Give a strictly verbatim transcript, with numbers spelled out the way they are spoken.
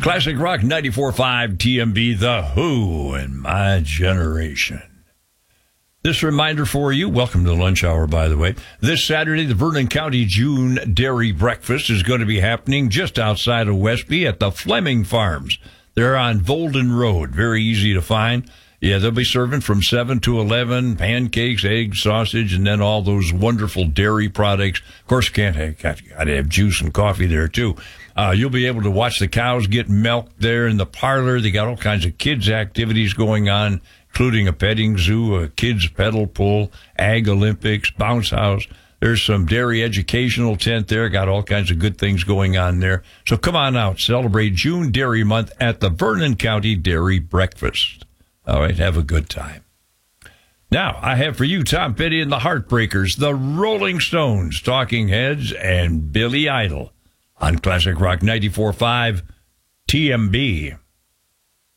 Classic Rock ninety-four point five T M B, The Who and My Generation. This reminder for you, welcome to the lunch hour, by the way. This Saturday, the Vernon County June Dairy Breakfast is going to be happening just outside of Westby at the Fleming Farms. They're on Volden Road, very easy to find. Yeah, they'll be serving from seven to eleven, pancakes, eggs, sausage, and then all those wonderful dairy products. Of course, you can't have, got to have juice and coffee there, too. Uh, you'll be able to watch the cows get milked there in the parlor. They got all kinds of kids' activities going on, including a petting zoo, a kids' pedal pull, ag Olympics, bounce house. There's some dairy educational tent there. Got all kinds of good things going on there. So come on out. Celebrate June Dairy Month at the Vernon County Dairy Breakfast. All right, have a good time. Now, I have for you Tom Petty and the Heartbreakers, the Rolling Stones, Talking Heads, and Billy Idol on Classic Rock ninety-four point five T M B.